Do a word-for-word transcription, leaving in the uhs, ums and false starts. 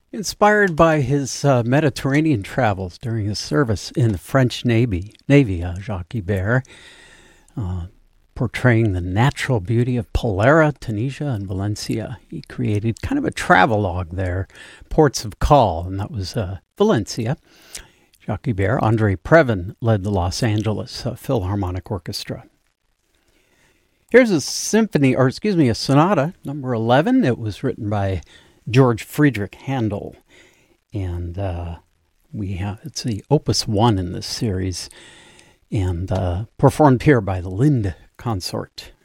Inspired by his uh, Mediterranean travels during his service in the French Navy, Navy uh, Jacques Ibert, uh, portraying the natural beauty of Palera, Tunisia, and Valencia. He created kind of a travelogue there, ports of call, and that was uh, Valencia. Jacques Ibert, Andre Previn led the Los Angeles uh, Philharmonic Orchestra. Here's a symphony, or excuse me, a sonata, number eleven. It was written by George Friedrich Handel, and uh, we have it's the opus one in this series, and uh, performed here by the Lind Consort.